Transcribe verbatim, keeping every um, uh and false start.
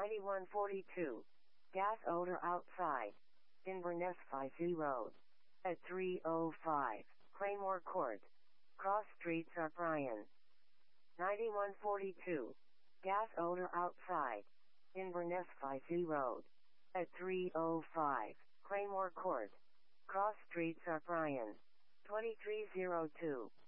ninety-one forty-two. Gas odor outside. Inverness five Road. At three oh five. Claymore Court. Cross Street, Sir Brian. ninety-one forty-two. Gas odor outside. Inverness five Road. At three oh five. Claymore Court. Cross Street, Sir Brian. twenty-three oh two.